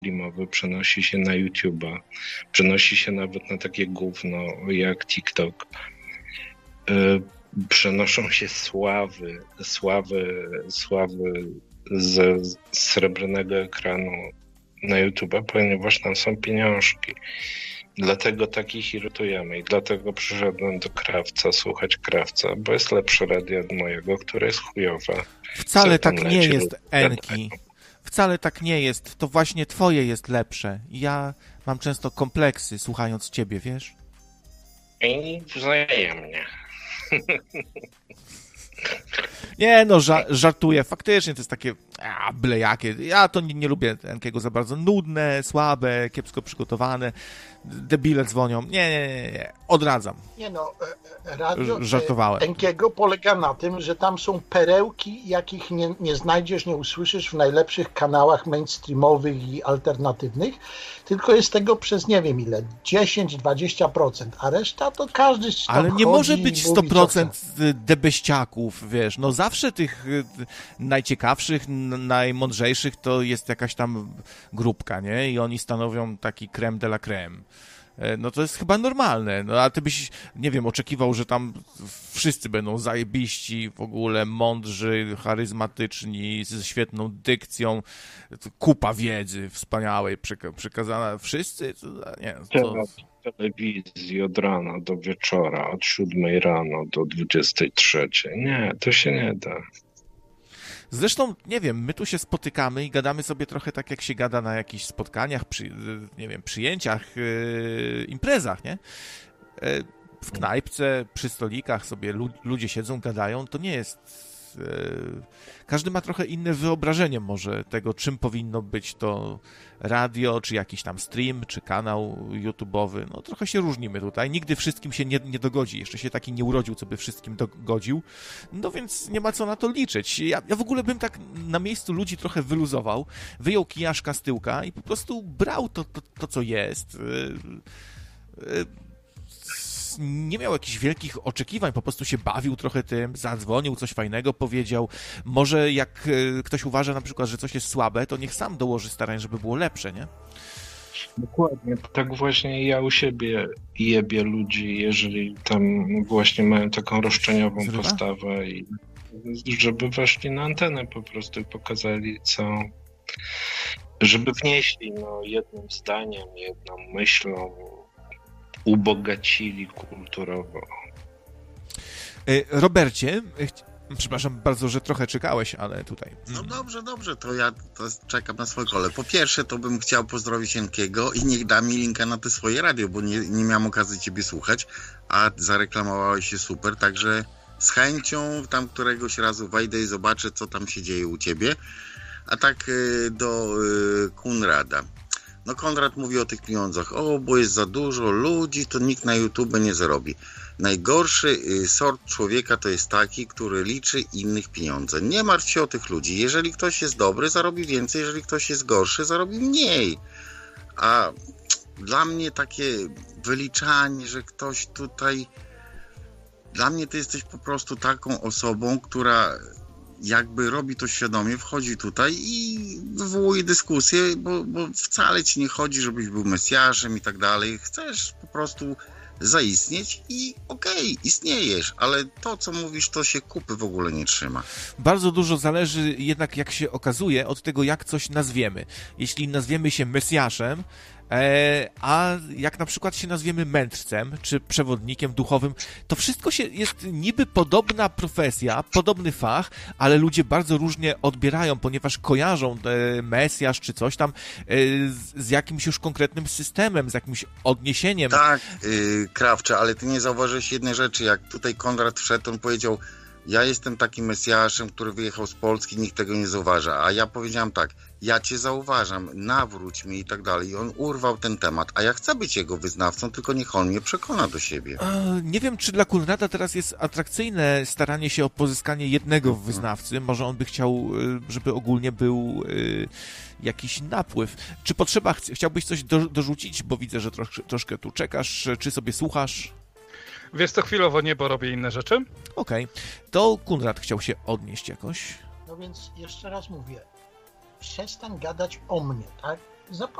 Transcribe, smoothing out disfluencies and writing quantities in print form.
mainstreamowy przenosi się na YouTube'a, przenosi się nawet na takie gówno jak TikTok. Przenoszą się sławy ze srebrnego ekranu na YouTube, ponieważ tam są pieniążki. Dlatego takich irytujemy i dlatego przyszedłem do Krawca słuchać Krawca, bo jest lepsze radio od mojego, które jest chujowe. Wcale tak nie jest, Enki. Wcale tak nie jest. To właśnie twoje jest lepsze. Ja mam często kompleksy słuchając ciebie, wiesz? I wzajemnie. Nie, no żartuję. Faktycznie to jest takie byle jakie. Ja to nie lubię Enkiego za bardzo. Nudne, słabe, kiepsko przygotowane. Debile dzwonią. Nie. Odradzam. Nie no, radio Żartowałem. Enkiego polega na tym, że tam są perełki, jakich nie znajdziesz, nie usłyszysz w najlepszych kanałach mainstreamowych i alternatywnych, tylko jest tego przez nie wiem ile, 10-20%, a reszta to każdy tam ale nie może chodzi być i mówi, 100% debeściaków, wiesz. No zawsze tych najciekawszych, najmądrzejszych to jest jakaś tam grupka, nie? I oni stanowią taki crème de la crème. No to jest chyba normalne, no a ty byś, nie wiem, oczekiwał, że tam wszyscy będą zajebiści, w ogóle mądrzy, charyzmatyczni, ze świetną dykcją, kupa wiedzy wspaniałej przekazana. Wszyscy? Nie, to... Telewizji od rana do wieczora, od 7 rano do 23. Nie, to się nie da. Zresztą, nie wiem, my tu się spotykamy i gadamy sobie trochę tak, jak się gada na jakichś spotkaniach, nie wiem, przyjęciach, imprezach, nie? W knajpce, przy stolikach sobie ludzie siedzą, gadają, to nie jest... Każdy ma trochę inne wyobrażenie może tego, czym powinno być to radio, czy jakiś tam stream, czy kanał YouTube'owy. No trochę się różnimy tutaj. Nigdy wszystkim się nie dogodzi. Jeszcze się taki nie urodził, co by wszystkim dogodził. No więc nie ma co na to liczyć. Ja w ogóle bym tak na miejscu ludzi trochę wyluzował, wyjął kijaszka z tyłka i po prostu brał to co jest. Nie miał jakichś wielkich oczekiwań, po prostu się bawił trochę tym, zadzwonił, coś fajnego powiedział. Może jak ktoś uważa na przykład, że coś jest słabe, to niech sam dołoży starań, żeby było lepsze, nie? Dokładnie. Tak właśnie ja u siebie jebię ludzi, jeżeli tam właśnie mają taką roszczeniową postawę i żeby weszli na antenę po prostu i pokazali co... Żeby wnieśli jednym zdaniem, jedną myślą, ubogacili kulturowo. Robercie, przepraszam bardzo, że trochę czekałeś, ale tutaj... No dobrze, to ja czekam na swoje kolej. Po pierwsze, to bym chciał pozdrowić Enkiego i niech da mi linka na te swoje radio, bo nie miałem okazji ciebie słuchać, a zareklamowałeś się super, także z chęcią tam któregoś razu wejdę i zobaczę, co tam się dzieje u ciebie. A tak do Konrada. No Konrad mówi o tych pieniądzach. Bo jest za dużo ludzi, to nikt na YouTube nie zarobi. Najgorszy sort człowieka to jest taki, który liczy innych pieniądze. Nie martw się o tych ludzi. Jeżeli ktoś jest dobry, zarobi więcej. Jeżeli ktoś jest gorszy, zarobi mniej. A dla mnie takie wyliczanie, że ktoś tutaj... Dla mnie ty jesteś po prostu taką osobą, która... jakby robi to świadomie, wchodzi tutaj i wywołuje dyskusję, bo wcale ci nie chodzi, żebyś był mesjaszem i tak dalej. Chcesz po prostu zaistnieć i okej, istniejesz, ale to, co mówisz, to się kupy w ogóle nie trzyma. Bardzo dużo zależy jednak, jak się okazuje, od tego, jak coś nazwiemy. Jeśli nazwiemy się mesjaszem, a jak na przykład się nazwiemy mędrcem, czy przewodnikiem duchowym, to wszystko jest niby podobna profesja, podobny fach, ale ludzie bardzo różnie odbierają, ponieważ kojarzą mesjasz czy coś tam z jakimś już konkretnym systemem, z jakimś odniesieniem. Tak, Krawcze, ale ty nie zauważyłeś jednej rzeczy, jak tutaj Konrad wszedł, on powiedział: ja jestem takim mesjaszem, który wyjechał z Polski, nikt tego nie zauważa, a ja powiedziałem tak: ja cię zauważam, nawróć mnie i tak dalej. I on urwał ten temat, a ja chcę być jego wyznawcą, tylko niech on mnie przekona do siebie. Nie wiem, czy dla Konrada teraz jest atrakcyjne staranie się o pozyskanie jednego wyznawcy. Może on by chciał, żeby ogólnie był jakiś napływ. Czy chciałbyś coś dorzucić, bo widzę, że troszkę tu czekasz, czy sobie słuchasz? Wiesz co, chwilowo nie, bo robię inne rzeczy. Okej. To Konrad chciał się odnieść jakoś. No więc jeszcze raz mówię, przestań gadać o mnie, tak? zapomnij.